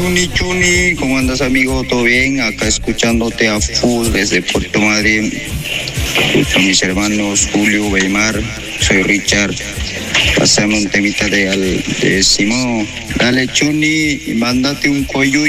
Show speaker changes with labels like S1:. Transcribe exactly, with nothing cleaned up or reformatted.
S1: Chuni Chuni, ¿cómo andas amigo? ¿Todo bien? Acá escuchándote a full desde Puerto Madryn. Escucho a mis hermanos Julio, Weimar, soy Richard. Pásame un temita de, al, de Simón. Dale Chuni, mándate un coyu